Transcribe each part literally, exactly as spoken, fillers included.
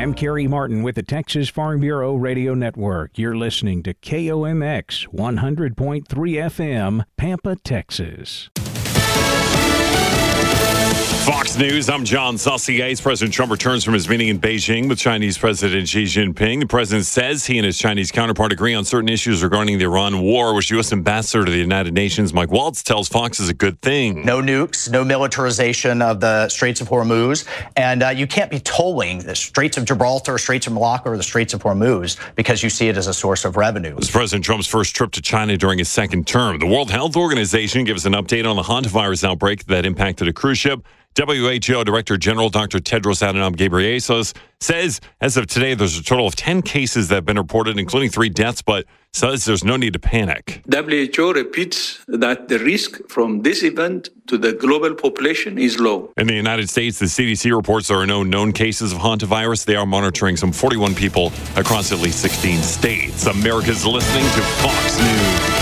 I'm Kerry Martin with the Texas Farm Bureau Radio Network. You're listening to K O M X one hundred point three F M, Pampa, Texas. Fox News, I'm John Saucier. President Trump returns from his meeting in Beijing with Chinese President Xi Jinping. The president says he and his Chinese counterpart agree on certain issues regarding the Iran war, which U S Ambassador to the United Nations Mike Waltz tells Fox is a good thing. No nukes, no militarization of the Straits of Hormuz, and uh, you can't be tolling the Straits of Gibraltar, Straits of Malacca, or the Straits of Hormuz because you see it as a source of revenue. This is President Trump's first trip to China during his second term. The World Health Organization gives an update on the hantavirus outbreak that impacted a cruise ship. W H O Director General Doctor Tedros Adhanom Ghebreyesus says as of today, there's a total of ten cases that have been reported, including three deaths, but says there's no need to panic. W H O repeats that the risk from this event to the global population is low. In the United States, the C D C reports there are no known cases of hantavirus. They are monitoring some forty-one people across at least sixteen states. America's listening to Fox News.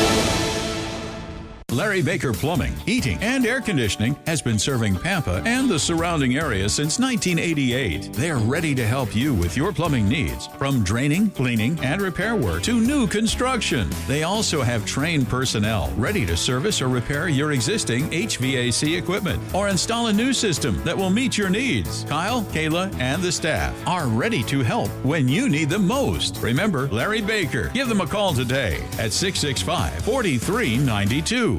Larry Baker Plumbing, Heating, and Air Conditioning has been serving Pampa and the surrounding area since nineteen eighty-eight. They're ready to help you with your plumbing needs, from draining, cleaning, and repair work to new construction. They also have trained personnel ready to service or repair your existing H V A C equipment or install a new system that will meet your needs. Kyle, Kayla, and the staff are ready to help when you need them most. Remember Larry Baker. Give them a call today at six six five, four three nine two.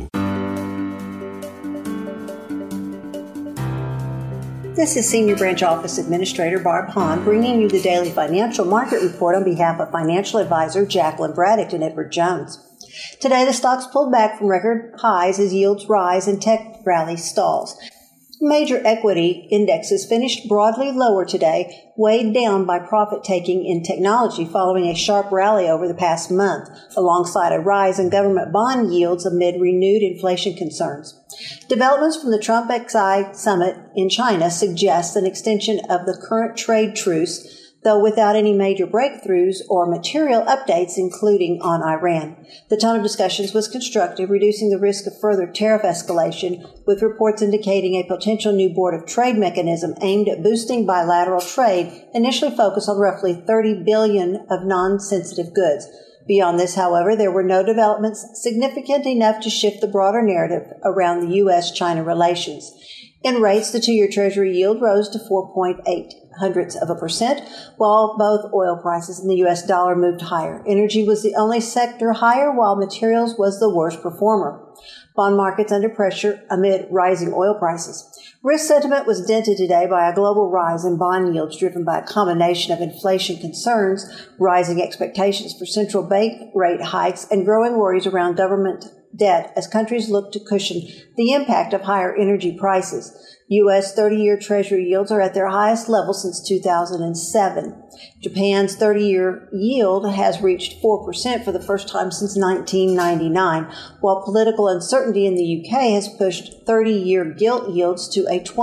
This is Senior Branch Office Administrator Barb Hahn bringing you the daily financial market report on behalf of financial advisor Jacqueline Braddock and Edward Jones. Today, the stocks pulled back from record highs as yields rise and tech rally stalls. Major equity indexes finished broadly lower today, weighed down by profit-taking in technology following a sharp rally over the past month, alongside a rise in government bond yields amid renewed inflation concerns. Developments from the Trump X I summit in China suggest an extension of the current trade truce, though without any major breakthroughs or material updates, including on Iran. The tone of discussions was constructive, reducing the risk of further tariff escalation, with reports indicating a potential new Board of Trade mechanism aimed at boosting bilateral trade, initially focused on roughly thirty billion dollars of non-sensitive goods. Beyond this, however, there were no developments significant enough to shift the broader narrative around the U S China relations. In rates, the two-year Treasury yield rose to four point eight hundredths of a percent, while both oil prices and the U S dollar moved higher. Energy was the only sector higher, while materials was the worst performer. Bond markets under pressure amid rising oil prices. Risk sentiment was dented today by a global rise in bond yields driven by a combination of inflation concerns, rising expectations for central bank rate hikes, and growing worries around government debt as countries look to cushion the impact of higher energy prices. U S thirty-year Treasury yields are at their highest level since two thousand seven. Japan's thirty-year yield has reached four percent for the first time since nineteen ninety-nine, while political uncertainty in the U K has pushed thirty-year gilt yields to a